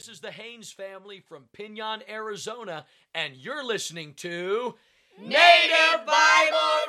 This is the Haynes family from Pinon, Arizona, and you're listening to Native Bible